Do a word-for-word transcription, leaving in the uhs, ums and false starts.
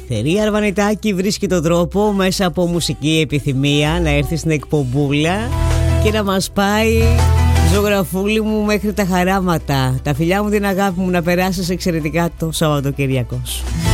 Ελευθερία Αρβανιτάκη βρίσκει τον τρόπο μέσα από μουσική επιθυμία να έρθει στην εκπομπούλα και να μας πάει, ζωγραφούλη μου, μέχρι τα χαράματα. Τα φιλιά μου, την αγάπη μου, να περάσεις εξαιρετικά το Σαββατοκυριακό σου.